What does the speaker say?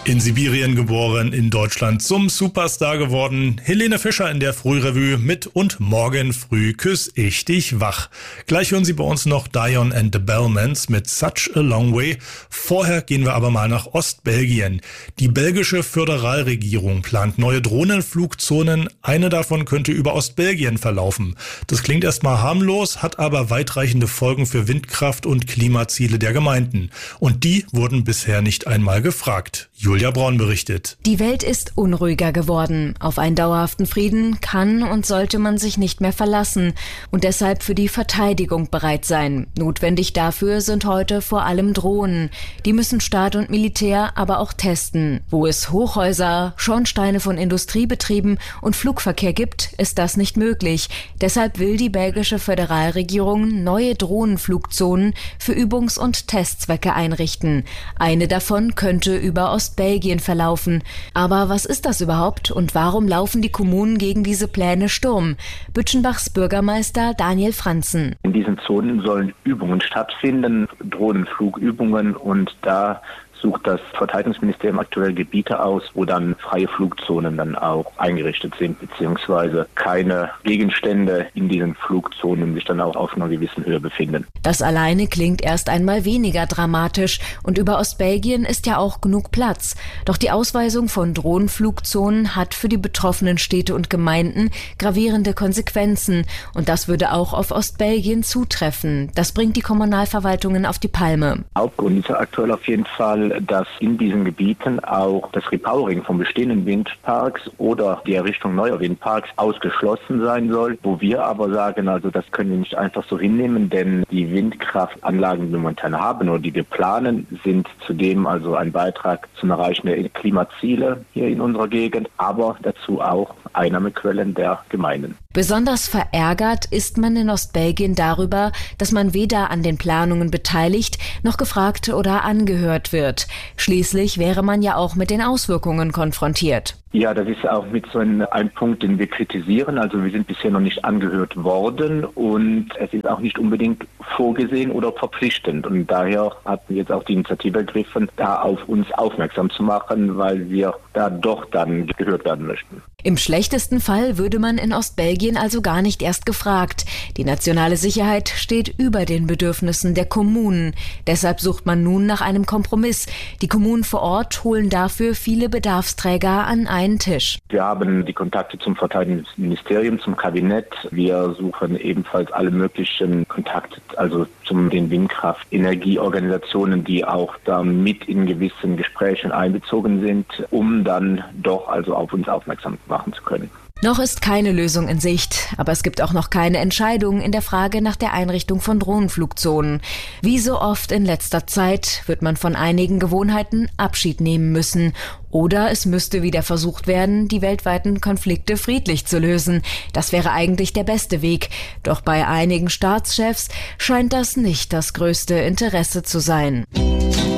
In Sibirien geboren, in Deutschland zum Superstar geworden. Helene Fischer in der Frührevue mit Und morgen früh küss ich dich wach. Gleich hören Sie bei uns noch Dion and the Bellmans mit Such a Long Way. Vorher gehen wir aber mal nach Ostbelgien. Die belgische Föderalregierung plant neue Drohnenflugzonen. Eine davon könnte über Ostbelgien verlaufen. Das klingt erstmal harmlos, hat aber weitreichende Folgen für Windkraft und Klimaziele der Gemeinden. Und die wurden bisher nicht einmal gefragt. Julia Braun berichtet. Die Welt ist unruhiger geworden. Auf einen dauerhaften Frieden kann und sollte man sich nicht mehr verlassen und deshalb für die Verteidigung bereit sein. Notwendig dafür sind heute vor allem Drohnen. Die müssen Staat und Militär aber auch testen. Wo es Hochhäuser, Schornsteine von Industriebetrieben und Flugverkehr gibt, ist das nicht möglich. Deshalb will die belgische Föderalregierung neue Drohnenflugzonen für Übungs- und Testzwecke einrichten. Eine davon könnte über Ostbelgien verlaufen. Aber was ist das überhaupt und warum laufen die Kommunen gegen diese Pläne Sturm? Bütschenbachs Bürgermeister Daniel Franzen. In diesen Zonen sollen Übungen stattfinden, Drohnenflugübungen, und da sucht das Verteidigungsministerium aktuell Gebiete aus, wo dann freie Flugzonen dann auch eingerichtet sind, beziehungsweise keine Gegenstände in diesen Flugzonen sich dann auch auf einer gewissen Höhe befinden. Das alleine klingt erst einmal weniger dramatisch und über Ostbelgien ist ja auch genug Platz. Doch die Ausweisung von Drohnenflugzonen hat für die betroffenen Städte und Gemeinden gravierende Konsequenzen und das würde auch auf Ostbelgien zutreffen. Das bringt die Kommunalverwaltungen auf die Palme. Hauptgrund ist aktuell auf jeden Fall, dass in diesen Gebieten auch das Repowering von bestehenden Windparks oder die Errichtung neuer Windparks ausgeschlossen sein soll, wo wir aber sagen, also das können wir nicht einfach so hinnehmen, denn die Windkraftanlagen, die wir momentan haben oder die wir planen, sind zudem also ein Beitrag zum Erreichen der Klimaziele hier in unserer Gegend, aber dazu auch Einnahmequellen der Gemeinden. Besonders verärgert ist man in Ostbelgien darüber, dass man weder an den Planungen beteiligt noch gefragt oder angehört wird. Schließlich wäre man ja auch mit den Auswirkungen konfrontiert. Ja, das ist auch mit so ein Punkt, den wir kritisieren. Also wir sind bisher noch nicht angehört worden und es ist auch nicht unbedingt vorgesehen oder verpflichtend. Und daher hatten wir jetzt auch die Initiative ergriffen, da auf uns aufmerksam zu machen, weil wir da doch dann gehört werden möchten. Im schlechtesten Fall würde man in Ostbelgien also gar nicht erst gefragt. Die nationale Sicherheit steht über den Bedürfnissen der Kommunen. Deshalb sucht man nun nach einem Kompromiss. Die Kommunen vor Ort holen dafür viele Bedarfsträger an einen Tisch. Wir haben die Kontakte zum Verteidigungsministerium, zum Kabinett. Wir suchen ebenfalls alle möglichen Kontakte, also zu den Windkraftenergieorganisationen, die auch da mit in gewissen Gesprächen einbezogen sind, um dann doch also auf uns aufmerksam machen zu können. Noch ist keine Lösung in Sicht, aber es gibt auch noch keine Entscheidung in der Frage nach der Einrichtung von Drohnenflugzonen. Wie so oft in letzter Zeit wird man von einigen Gewohnheiten Abschied nehmen müssen. Oder es müsste wieder versucht werden, die weltweiten Konflikte friedlich zu lösen. Das wäre eigentlich der beste Weg. Doch bei einigen Staatschefs scheint das nicht das größte Interesse zu sein.